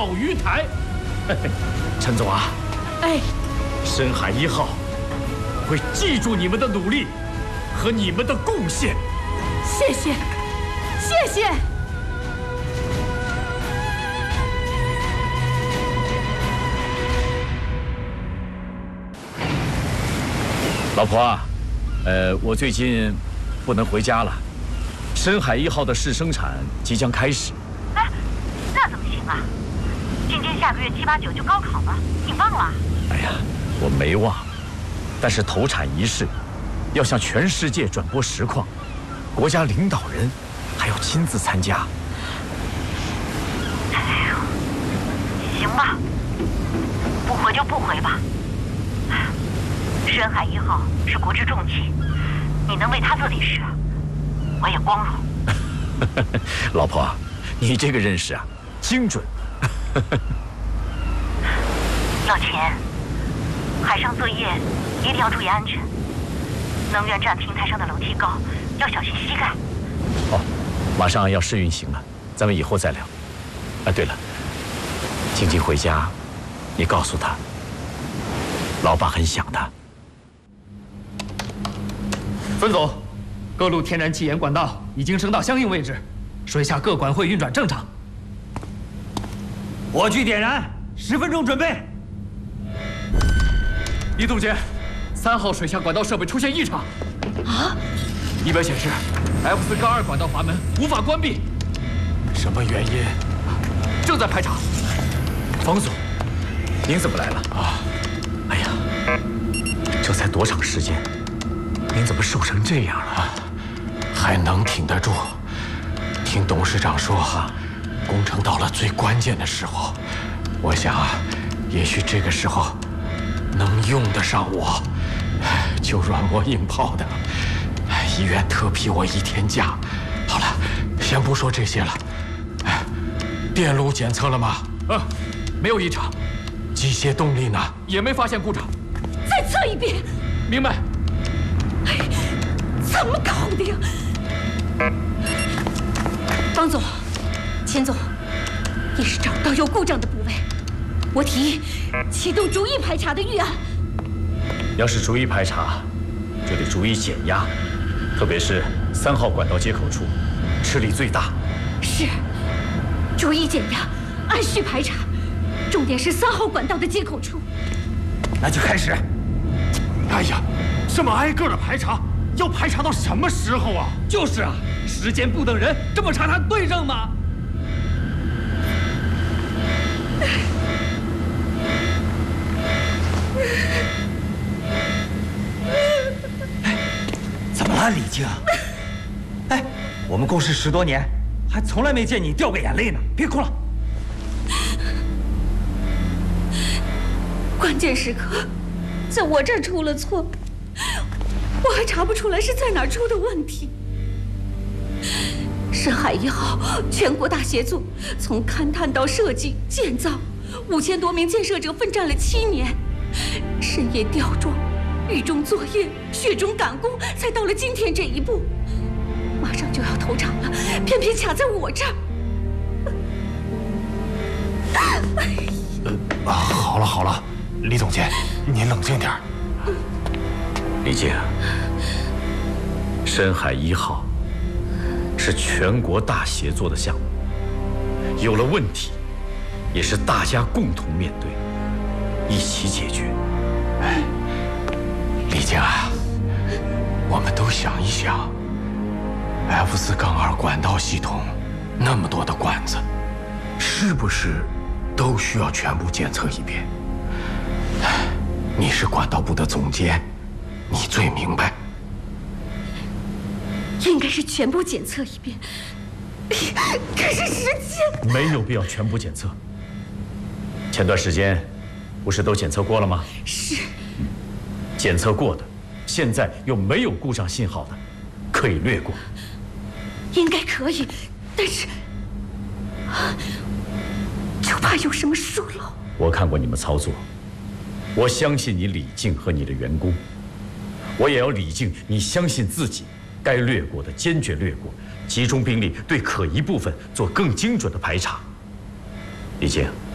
钓鱼台。陈总啊， 哎， 深海1号会记住你们的努力和你们的贡献。 谢谢，谢谢。 老婆啊，我最近不能回家了。深海1号的试生产即将开始。 哎，那怎么行啊？今天下个月7、8、9就高考了，你忘了？ 哎呀，我没忘，但是投产仪式要向全世界转播实况，国家领导人还要亲自参加。 哎呦，行吧，不回就不回吧。深海1号是国之重器，你能为他做点事，我也光荣。 老婆，你这个认识啊，精准。 老钱，海上作业一定要注意安全。能源站平台上的楼梯高，要小心膝盖。 哦，马上要试运行了，咱们以后再聊。啊，对了，静静回家，你告诉她，老爸很想她。 分总，各路天然气盐管道已经升到相应位置，水下各管会运转正常。 火炬点燃，10分钟准备。 李总监，3号水下管道设备出现异常。 啊！ 仪表显示 F4-2管道阀门无法关闭。 什么原因？ 正在排查。 方总，您怎么来了？啊！哎呀，这才多长时间，您怎么瘦成这样了？ 还能挺得住。听董事长说，工程到了最关键的时候，我想啊，也许这个时候能用得上我。就软磨硬泡的，医院特批我1天假。好了，先不说这些了。电路检测了吗？ 没有异常。 机械动力呢？ 也没发现故障。 再测一遍。 明白。 哎，怎么搞的呀？方总，钱总，也是找不到有故障的部位。我提议启动逐一排查的预案。 要是逐一排查，就得逐一减压，特别是3号管道接口处，吃力最大。 是，逐一减压，按序排查，重点是3号管道的接口处。 那就开始。 哎呀，这么挨个的排查，要排查到什么时候啊？ 就是啊，时间不等人，这么查查对上吗？ 怎么了，李静？哎，我们共事10多年，还从来没见你掉过眼泪呢。别哭了。 关键时刻，在我这儿出了错，我还查不出来是在哪儿出的问题。深海1号全国大协作，从勘探到设计建造，5000多名建设者奋战了7年，深夜吊装，狱中作业，雪中赶工，才到了今天这一步。马上就要投产了，偏偏卡在我这儿。 好了好了，李总监，您冷静点儿。 李静，深海1号是全国大协作的项目，有了问题，也是大家共同面对，一起解决。 李静啊，我们都想一想 ，F4-2管道系统那么多的管子，是不是都需要全部检测一遍？你是管道部的总监，你最明白。 应该是全部检测一遍，可是时间没有必要全部检测。前段时间不是都检测过了吗？ 是。 检测过的，现在又没有故障信号的，可以略过。 应该可以，但是就怕有什么疏漏。 我看过你们操作，我相信你李静和你的员工，我也要李静你相信自己，该略过的坚决略过，集中兵力对可疑部分做更精准的排查。李静。